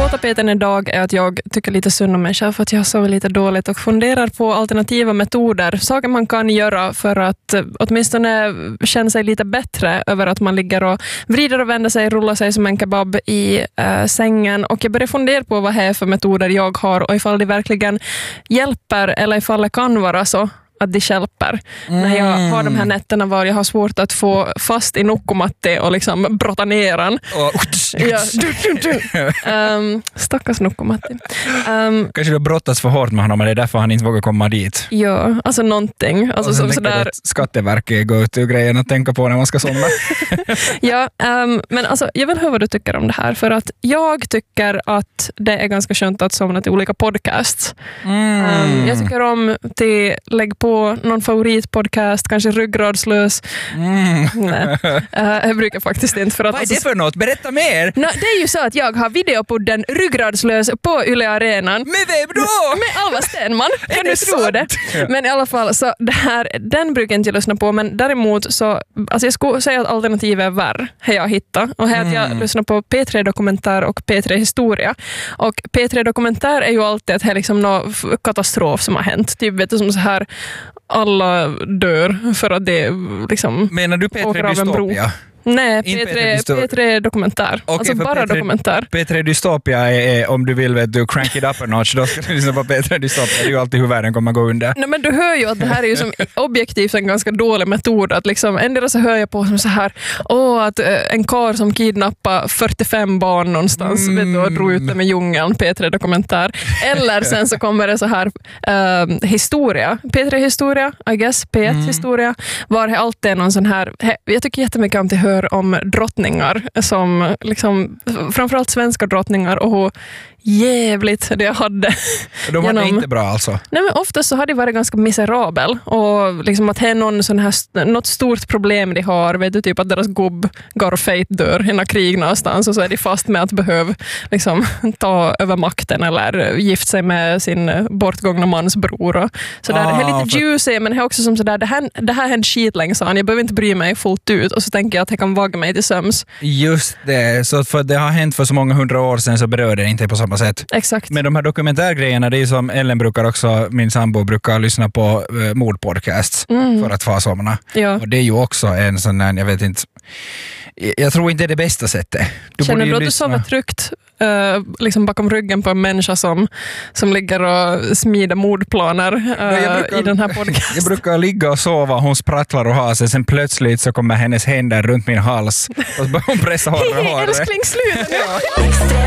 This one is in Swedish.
På tapeten idag är att jag tycker lite synd om mig själv för att jag sover lite dåligt och funderar på alternativa metoder. Saker man kan göra för att åtminstone känna sig lite bättre över att man ligger och vrider och vänder sig, rullar sig som en kebab i sängen. Och jag börjar fundera på vad det är för metoder jag har och ifall det verkligen hjälper eller ifall det kan vara så att de hjälper. När jag har de här nätterna var jag har svårt att få fast i nukkumatti och liksom brotta ner den. Stackars nukkumatti. Kanske du brottas för hårt med honom och det är därför han inte vågar komma dit. Ja, alltså någonting. Alltså, som sådär... Skatteverket går ut ur grejen att tänka på när man ska somna. Ja, men alltså, jag vill höra vad du tycker om det här. För att jag tycker att det är ganska skönt att somna till olika podcasts. Jag tycker om till lägg på någon favoritpodcast, kanske Ryggradslös. Jag brukar faktiskt inte för att... Vad är det för något? Berätta mer! Det är ju så att jag har videopodden Ryggradslös på Yle Arenan. Med vem då? Med Alva Stenman. Kan du tro det? Men i alla fall, så den brukar jag inte lyssna på, men däremot så, alltså jag skulle säga att alternativet är värre, har jag hittat. Och här att jag lyssnar på P3 Dokumentär och P3 Historia. Och P3 Dokumentär är ju alltid att det är liksom någon katastrof som har hänt. Typ vet du, som så här alla dör för att det liksom... Menar du P3 Dystopia? Nej, P3 Dokumentär. Okay, alltså bara dokumentär. P3 Dystopia är om du vill vet du crank it up a notch, då ska du lyssna på P3 Dystopia. Det är ju alltid hur världen kommer gå under. Nej, men du hör ju att det här är ju som objektivt en ganska dålig metod. Att liksom, ändå så hör jag på som så här, att en karl som kidnappar 45 barn någonstans vet du, och drog ut det med djungeln, P3 Dokumentär. Eller sen så kommer det så här historia. P3 Historia, I guess, P1 Historia. Var det alltid någon sån här, jag tycker jättemycket om till hör om drottningar som liksom, framförallt svenska drottningar och hur jävligt det hade. De var inte bra alltså? Nej, men ofta så har de varit ganska miserabel och liksom att det är något stort problem de har, vet du, typ att deras gubb Garfeit dör i några krig någonstans och så är de fast med att behöva liksom ta över makten eller gift sig med sin bortgångna mans bror och sådär. Det är lite juicy, men det är också som sådär, det här händer skitlänge, sa han. Jag behöver inte bry mig fullt ut och så tänker jag att jag kan vagga mig till söms. Just det, så för det har hänt för så många 100 år sedan så berör det inte på samma sätt. Exakt. Men de här dokumentärgrejerna, det är som Ellen brukar också, min sambo brukar lyssna på mordpodcasts för att få somna. Ja. Och det är ju också en sån där, jag vet inte, jag tror inte det är det bästa sättet. Känner du att du sover tryggt liksom bakom ryggen på en människa som ligger och smider mordplaner i den här podcasten? Jag brukar ligga och sova, hon sprattlar och har sig, sen plötsligt så kommer hennes händer runt min hals och så börjar hon pressa hårdare och hårdare. Älskling, sluta nu!